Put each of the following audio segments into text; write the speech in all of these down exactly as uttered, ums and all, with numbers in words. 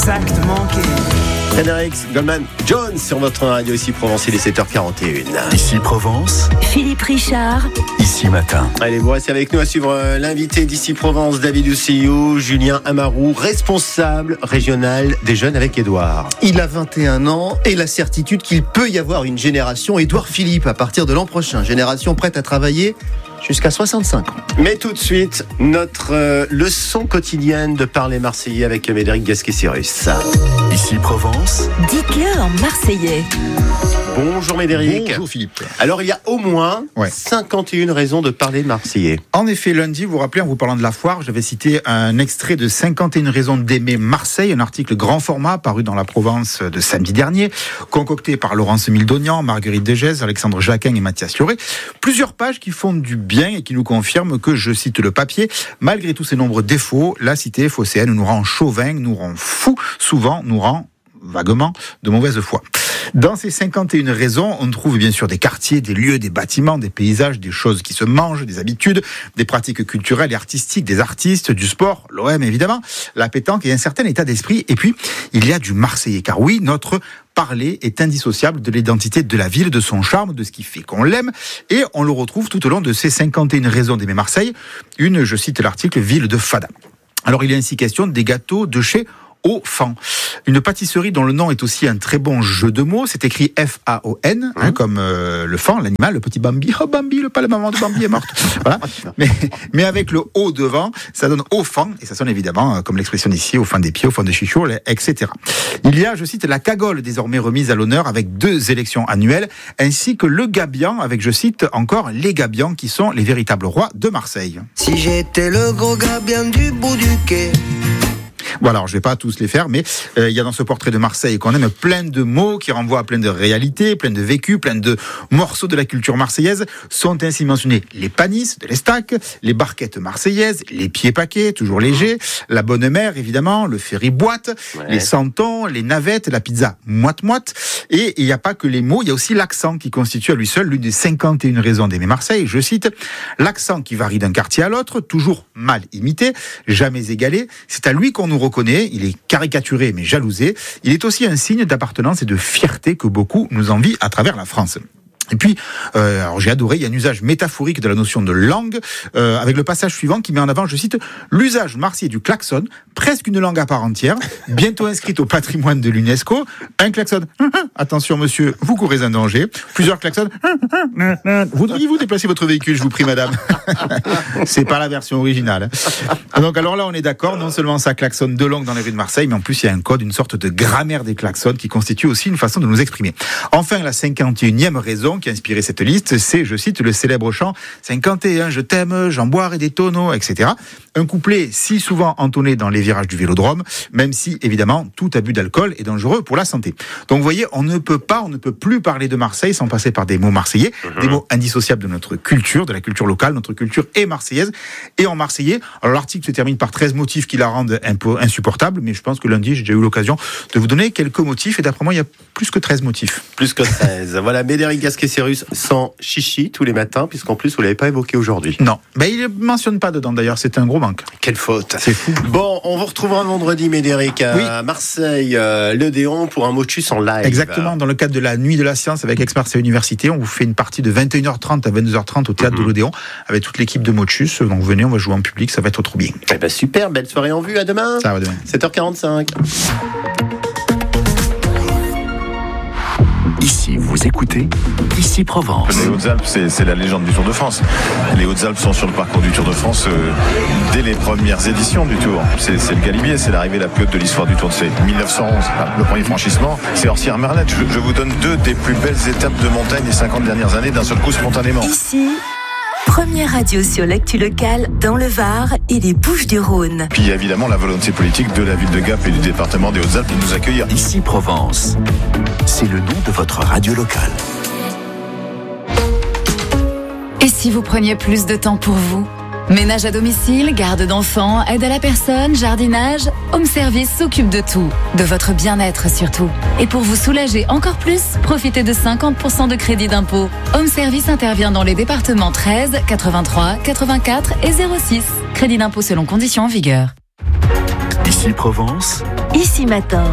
exactement qui est. Frédéric Goldman Jones sur votre radio ici Provence, il est sept heures quarante et une. Ici Provence, Philippe Richard, ici matin. Allez, vous restez avec nous à suivre l'invité d'ici Provence, David Ousseyou, Julien Amarou, responsable régional des jeunes avec Édouard. Il a vingt et un ans et la certitude qu'il peut y avoir une génération Édouard Philippe à partir de l'an prochain. Génération prête à travailler jusqu'à soixante-cinq ans. Mais tout de suite, notre euh, leçon quotidienne de parler marseillais avec Médéric Gasquet-Cyrus. Ici Provence, dites-le en marseillais. Bonjour Médéric. Bonjour Philippe. Alors il y a au moins Ouais. cinquante et une raisons de parler marseillais. En effet, lundi, vous vous rappelez, en vous parlant de la foire, j'avais cité un extrait de cinquante et une raisons d'aimer Marseille, un article grand format paru dans la Provence de samedi dernier, concocté par Laurence Mildonian, Marguerite Degès, Alexandre Jacquin et Mathias Lioré. Plusieurs pages qui font du bien et qui nous confirment que, je cite le papier, malgré tous ces nombreux défauts, la cité phocéenne nous rend chauvin, nous rend fous, souvent nous rend vaguement de mauvaise foi. Dans ces cinquante et une raisons, on trouve bien sûr des quartiers, des lieux, des bâtiments, des paysages, des choses qui se mangent, des habitudes, des pratiques culturelles et artistiques, des artistes, du sport, l'O M évidemment, la pétanque et un certain état d'esprit. Et puis, il y a du Marseillais. Car oui, notre parler est indissociable de l'identité de la ville, de son charme, de ce qui fait qu'on l'aime. Et on le retrouve tout au long de ces cinquante et une raisons d'aimer Marseille. Une, je cite l'article, ville de Fada. Alors, il est ainsi question des gâteaux de chez Au Fan. Une pâtisserie dont le nom est aussi un très bon jeu de mots. C'est écrit F A O N, mmh. hein, comme euh, le fan, l'animal, le petit Bambi. Oh Bambi, le pas la maman de Bambi est morte. Voilà. Mais, mais avec le O devant, ça donne Au Fan, et ça sonne évidemment, euh, comme l'expression ici, au fin des pieds, au fin des chichots, et cetera. Il y a, je cite, la cagole désormais remise à l'honneur avec deux élections annuelles, ainsi que le gabian, avec, je cite, encore les gabians qui sont les véritables rois de Marseille. Si j'étais le gros gabian du bout du quai. Voilà, alors je vais pas tous les faire, mais euh, il y a dans ce portrait de Marseille qu'on aime plein de mots qui renvoient à plein de réalités, plein de vécus, plein de morceaux de la culture marseillaise. Sont ainsi mentionnés les panisses de l'Estac, les barquettes marseillaises, les pieds paquets, toujours légers, la bonne mère évidemment, le ferry boîte, ouais. les santons, les navettes, la pizza moite-moite. Et il n'y a pas que les mots, il y a aussi l'accent qui constitue à lui seul l'une des cinquante et une raisons d'aimer Marseille. Je cite, l'accent qui varie d'un quartier à l'autre, toujours mal imité, jamais égalé. C'est à lui qu'on nous reconnaît, il est caricaturé mais jalousé. Il est aussi un signe d'appartenance et de fierté que beaucoup nous envient à travers la France. Et puis, euh, alors j'ai adoré, il y a un usage métaphorique de la notion de langue, euh, avec le passage suivant qui met en avant, je cite, l'usage marseillais du klaxon, presque une langue à part entière, bientôt inscrite au patrimoine de l'UNESCO. Un klaxon, attention monsieur, vous courez un danger. Plusieurs klaxons, voudriez-vous déplacer votre véhicule, je vous prie madame. C'est pas la version originale. Donc alors là, on est d'accord, non seulement ça klaxonne deux langues dans les rues de Marseille, mais en plus il y a un code, une sorte de grammaire des klaxons qui constitue aussi une façon de nous exprimer. Enfin, la cinquante et unième raison qui a inspiré cette liste, c'est, je cite, le célèbre chant cinquante et un, je t'aime, j'en boirai des tonneaux, et cetera. Un couplet si souvent entonné dans les virages du Vélodrome, même si, évidemment, tout abus d'alcool est dangereux pour la santé. Donc, vous voyez, on ne peut pas, on ne peut plus parler de Marseille sans passer par des mots marseillais, mmh. des mots indissociables de notre culture, de la culture locale, notre culture est marseillaise, et en marseillais. Alors, l'article se termine par treize motifs qui la rendent un peu insupportable, mais je pense que lundi, j'ai déjà eu l'occasion de vous donner quelques motifs, et d'après moi, il y a plus que treize motifs. Plus que treize. Voilà, Médéric Gasquet-Cyrus sans chichi tous les matins, puisqu'en plus, vous ne l'avez pas évoqué aujourd'hui. Non, ben, il ne mentionne pas dedans, d'ailleurs, c'est un gros manque. Quelle faute. C'est fou. Bon, on vous retrouvera vendredi, Médéric, à oui. Marseille, euh, l'Odéon, pour un motus en live. Exactement, dans le cadre de la Nuit de la Science avec Aix-Marseille Université, on vous fait une partie de vingt et une heures trente à vingt-deux heures trente au théâtre mmh. de l'Odéon, avec toute l'équipe de Motus. Donc venez, on va jouer en public, ça va être trop bien. Eh ben super, belle soirée en vue, à demain. Ça va demain. sept heures quarante-cinq. Ici, vous écoutez Ici Provence. Les Hautes-Alpes, c'est, c'est la légende du Tour de France. Les Hautes-Alpes sont sur le parcours du Tour de France euh, dès les premières éditions du Tour. C'est, c'est le Galibier, c'est l'arrivée la plus haute de l'histoire du Tour. C'est mille neuf cent onze, le premier franchissement. C'est Orsières-Merlette. Je, je vous donne deux des plus belles étapes de montagne des cinquante dernières années d'un seul coup spontanément. Ici, première radio sur l'actu locale dans le Var et les Bouches-du-Rhône. Puis il y a évidemment la volonté politique de la ville de Gap et du département des Hautes-Alpes de nous accueillir. Ici Provence, c'est le nom de votre radio locale. Et si vous preniez plus de temps pour vous ? Ménage à domicile, garde d'enfants, aide à la personne, jardinage, Home Service s'occupe de tout, de votre bien-être surtout. Et pour vous soulager encore plus, profitez de cinquante pour cent de crédit d'impôt. Home Service intervient dans les départements treize, quatre-vingt-trois, quatre-vingt-quatre et zéro six. Crédit d'impôt selon conditions en vigueur. Ici Provence, Ici Matin.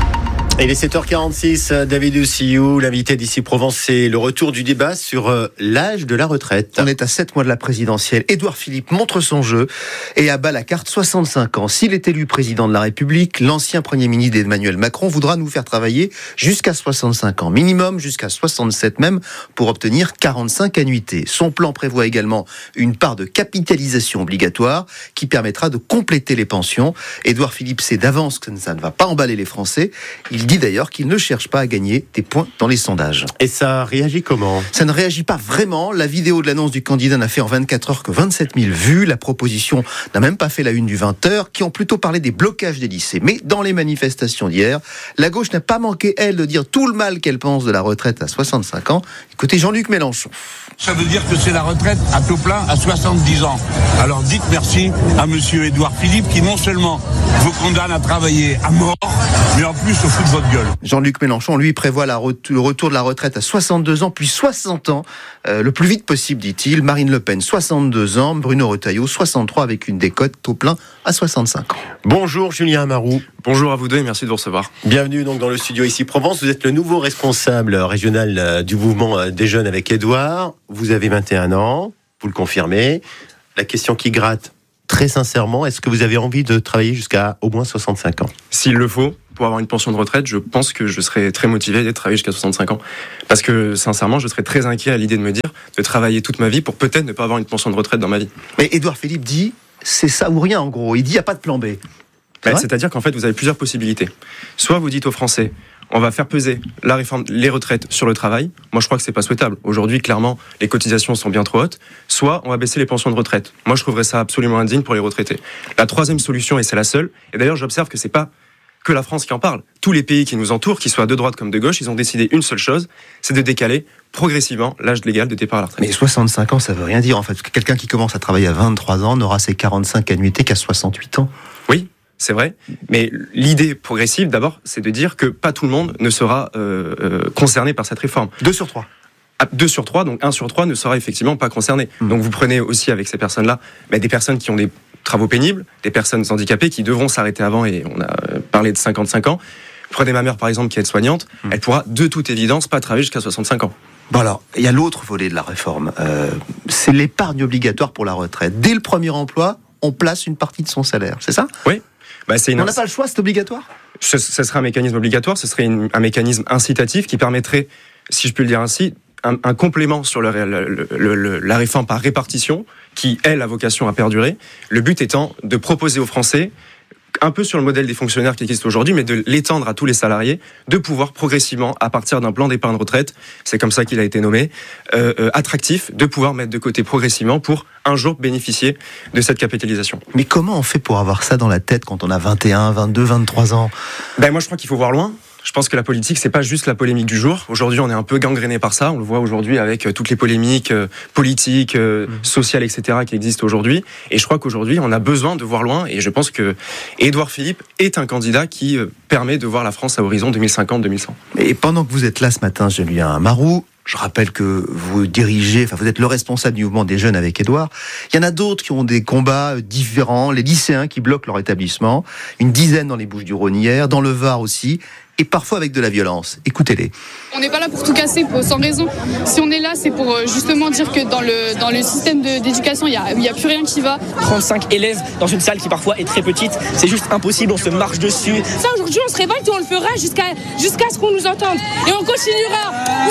Il est sept heures quarante-six, David Ossillou, l'invité d'Ici Provence, c'est le retour du débat sur euh, l'âge de la retraite. On est à sept mois de la présidentielle. Édouard Philippe montre son jeu et abat la carte soixante-cinq ans. S'il est élu président de la République, l'ancien Premier ministre Emmanuel Macron voudra nous faire travailler jusqu'à soixante-cinq ans, minimum jusqu'à soixante-sept même, pour obtenir quarante-cinq annuités. Son plan prévoit également une part de capitalisation obligatoire qui permettra de compléter les pensions. Édouard Philippe sait d'avance que ça ne va pas emballer les Français. Il dit d'ailleurs qu'il ne cherche pas à gagner des points dans les sondages. Et ça réagit comment ? Ça ne réagit pas vraiment. La vidéo de l'annonce du candidat n'a fait en vingt-quatre heures que vingt-sept mille vues. La proposition n'a même pas fait la une du vingt heures, qui ont plutôt parlé des blocages des lycées. Mais dans les manifestations d'hier, la gauche n'a pas manqué, elle, de dire tout le mal qu'elle pense de la retraite à soixante-cinq ans. Écoutez Jean-Luc Mélenchon. Ça veut dire que c'est la retraite à taux plein à soixante-dix ans. Alors dites merci à monsieur Édouard Philippe qui non seulement vous condamne à travailler à mort, mais en plus au fout de votre gueule. Jean-Luc Mélenchon, lui, prévoit la re- le retour de la retraite à soixante-deux ans, puis soixante ans, euh, le plus vite possible, dit-il. Marine Le Pen, soixante-deux ans, Bruno Retailleau, soixante-trois, avec une décote taux plein à soixante-cinq ans. Bonjour Julien Amarou. Bonjour à vous deux et merci de vous recevoir. Bienvenue donc dans le studio Ici Provence. Vous êtes le nouveau responsable régional du mouvement des jeunes avec Édouard. Vous avez vingt et un ans, vous le confirmez. La question qui gratte, très sincèrement, est-ce que vous avez envie de travailler jusqu'à au moins soixante-cinq ans ? S'il le faut, pour avoir une pension de retraite, je pense que je serais très motivé de travailler jusqu'à soixante-cinq ans. Parce que, sincèrement, je serais très inquiet à l'idée de me dire de travailler toute ma vie pour peut-être ne pas avoir une pension de retraite dans ma vie. Mais Édouard Philippe dit, c'est ça ou rien en gros. Il dit, il n'y a pas de plan B. C'est bah, c'est-à-dire qu'en fait, vous avez plusieurs possibilités. Soit vous dites aux Français, on va faire peser la réforme, les retraites sur le travail. Moi, je crois que c'est pas souhaitable. Aujourd'hui, clairement, les cotisations sont bien trop hautes. Soit on va baisser les pensions de retraite. Moi, je trouverais ça absolument indigne pour les retraités. La troisième solution, et c'est la seule, et d'ailleurs, j'observe que c'est pas que la France qui en parle. Tous les pays qui nous entourent, qu'ils soient de droite comme de gauche, ils ont décidé une seule chose, c'est de décaler progressivement l'âge légal de départ à la retraite. Mais soixante-cinq ans, ça veut rien dire en fait. Quelqu'un qui commence à travailler à vingt-trois ans n'aura ses quarante-cinq annuités qu'à soixante-huit ans. Oui, c'est vrai. Mais l'idée progressive, d'abord, c'est de dire que pas tout le monde ne sera euh, euh, concerné par cette réforme. Deux sur trois. deux sur trois, donc un sur trois ne sera effectivement pas concerné. Mmh. Donc vous prenez aussi avec ces personnes-là bah, des personnes qui ont des travaux pénibles, des personnes handicapées qui devront s'arrêter avant, et on a parlé de cinquante-cinq ans. Prenez ma mère par exemple qui est aide-soignante, mmh. elle pourra de toute évidence pas travailler jusqu'à soixante-cinq ans. Bon alors, il y a l'autre volet de la réforme, euh, c'est l'épargne obligatoire pour la retraite. Dès le premier emploi, on place une partie de son salaire, c'est ça ? Oui. Bah, c'est une... On n'a pas le choix, c'est obligatoire ? Ce, ce serait un mécanisme obligatoire, ce serait une, un mécanisme incitatif qui permettrait, si je peux le dire ainsi, un, un complément sur le, le, le, le, la réforme par répartition, qui, elle, a vocation à perdurer. Le but étant de proposer aux Français, un peu sur le modèle des fonctionnaires qui existent aujourd'hui, mais de l'étendre à tous les salariés, de pouvoir progressivement, à partir d'un plan d'épargne retraite, c'est comme ça qu'il a été nommé, euh, euh, attractif, de pouvoir mettre de côté progressivement pour un jour bénéficier de cette capitalisation. Mais comment on fait pour avoir ça dans la tête quand on a vingt et un, vingt-deux, vingt-trois ans ? Ben moi je crois qu'il faut voir loin. Je pense que la politique, c'est pas juste la polémique du jour. Aujourd'hui, on est un peu gangréné par ça. On le voit aujourd'hui avec toutes les polémiques euh, politiques, euh, mmh. sociales, et cetera qui existent aujourd'hui. Et je crois qu'aujourd'hui, on a besoin de voir loin. Et je pense que Édouard Philippe est un candidat qui euh, permet de voir la France à horizon deux mille cinquante deux mille cent. Et pendant que vous êtes là ce matin, Julien Amarou, je rappelle que vous dirigez, enfin vous êtes le responsable du mouvement des jeunes avec Édouard. Il y en a d'autres qui ont des combats différents, les lycéens qui bloquent leur établissement, une dizaine dans les Bouches-du-Rhône hier, dans le Var aussi, et parfois avec de la violence. Écoutez-les. On n'est pas là pour tout casser pour, sans raison. Si on est là, c'est pour justement dire que dans le, dans le système de, d'éducation, il n'y a, y a plus rien qui va. trente-cinq élèves dans une salle qui parfois est très petite, c'est juste impossible, on se marche dessus. Ça, aujourd'hui, on se révolte et on le fera jusqu'à, jusqu'à ce qu'on nous entende. Et on continuera.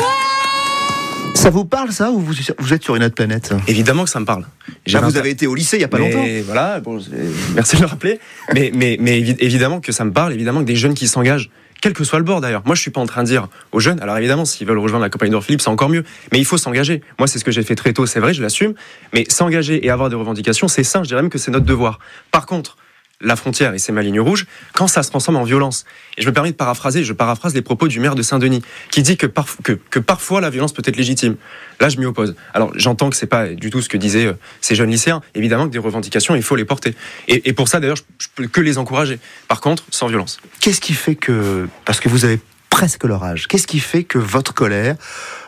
Ouais. Ça vous parle ça, ou vous, vous êtes sur une autre planète ? Évidemment que ça me parle. Bah, vous avez été au lycée il n'y a pas mais longtemps. Voilà, bon, merci de le rappeler. mais, mais, mais évidemment que ça me parle, évidemment que des jeunes qui s'engagent, quel que soit le bord d'ailleurs. Moi, je suis pas en train de dire aux jeunes, alors évidemment, s'ils veulent rejoindre la campagne d'Édouard Philippe, c'est encore mieux. Mais il faut s'engager. Moi, c'est ce que j'ai fait très tôt, c'est vrai, je l'assume. Mais s'engager et avoir des revendications, c'est sain, je dirais même que c'est notre devoir. Par contre, la frontière, et c'est ma ligne rouge, quand ça se transforme en violence. Et je me permets de paraphraser, je paraphrase les propos du maire de Saint-Denis, qui dit que, parf- que, que parfois la violence peut être légitime. Là, je m'y oppose. Alors, j'entends que c'est pas du tout ce que disaient euh, ces jeunes lycéens. Évidemment que des revendications, il faut les porter. Et, et pour ça, d'ailleurs, je, je peux que les encourager. Par contre, sans violence. Qu'est-ce qui fait que, parce que vous avez presque leur âge, qu'est-ce qui fait que votre colère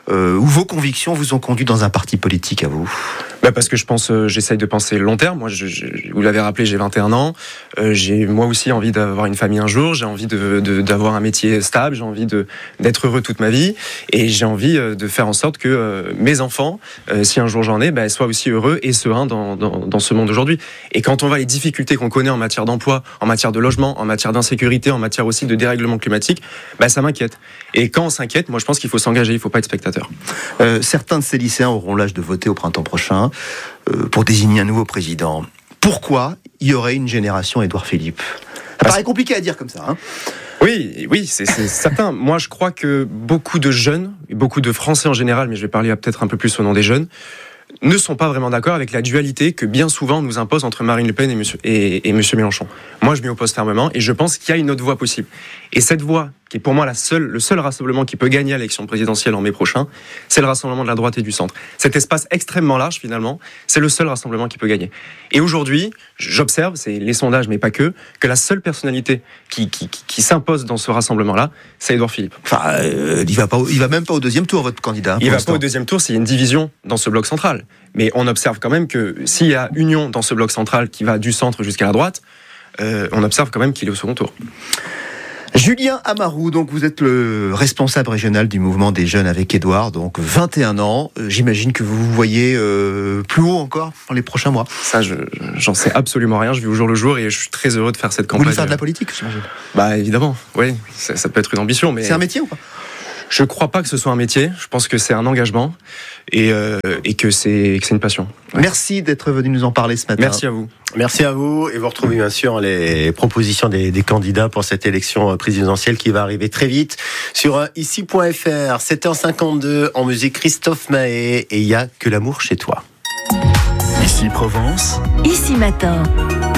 euh, ou vos convictions vous ont conduit dans un parti politique à vous? Bah parce que je pense, euh, j'essaye de penser long terme. Moi, je, je, vous l'avez rappelé, j'ai vingt et un ans. Euh, j'ai moi aussi envie d'avoir une famille un jour. J'ai envie de, de, d'avoir un métier stable. J'ai envie de, d'être heureux toute ma vie. Et j'ai envie euh, de faire en sorte que euh, mes enfants, euh, si un jour j'en ai, bah, soient aussi heureux et sereins dans, dans, dans ce monde aujourd'hui. Et quand on voit les difficultés qu'on connaît en matière d'emploi, en matière de logement, en matière d'insécurité, en matière aussi de dérèglement climatique, bah, ça m'inquiète. Et quand on s'inquiète, moi je pense qu'il faut s'engager, il ne faut pas être spectateur. Euh, certains de ces lycéens auront l'âge de voter au printemps prochain euh, pour désigner un nouveau président. Pourquoi il y aurait une génération Édouard Philippe? Ça paraît compliqué à dire comme ça, hein. Oui, oui, c'est, c'est certain. Moi, je crois que beaucoup de jeunes, et beaucoup de Français en général, mais je vais parler peut-être un peu plus au nom des jeunes, ne sont pas vraiment d'accord avec la dualité que bien souvent on nous impose entre Marine Le Pen et Monsieur, et, et Monsieur Mélenchon. Moi, je m'y oppose fermement et je pense qu'il y a une autre voie possible. Et cette voie, qui est pour moi la seule, le seul rassemblement qui peut gagner à l'élection présidentielle en mai prochain, c'est le rassemblement de la droite et du centre. Cet espace extrêmement large, finalement, c'est le seul rassemblement qui peut gagner. Et aujourd'hui, j'observe, c'est les sondages, mais pas que, que la seule personnalité qui, qui, qui, qui s'impose dans ce rassemblement-là, c'est Édouard Philippe. Enfin, euh, il va pas, il va même pas au deuxième tour, votre candidat. Il va pas au deuxième tour s'il y a une division dans ce bloc central. Mais on observe quand même que s'il y a union dans ce bloc central qui va du centre jusqu'à la droite, euh, on observe quand même qu'il est au second tour. Julien Amarou, donc vous êtes le responsable régional du mouvement des jeunes avec Édouard, donc vingt et un ans. J'imagine que vous vous voyez euh, plus haut encore dans les prochains mois. Ça, je, j'en sais absolument rien. Je vis au jour le jour et je suis très heureux de faire cette campagne. Vous voulez faire de la politique, j'imagine? Bah évidemment, oui. Ça, ça peut être une ambition, mais c'est un métier ou pas? Je crois pas que ce soit un métier. Je pense que c'est un engagement et, euh, et que, c'est, que c'est une passion. Ouais. Merci d'être venu nous en parler ce matin. Merci à vous. Merci à vous. Et vous retrouvez bien sûr les propositions des, des candidats pour cette élection présidentielle qui va arriver très vite sur ici point f r. sept heures cinquante-deux en musique Christophe Maé et il y a que l'amour chez toi. Ici Provence. Ici Matin.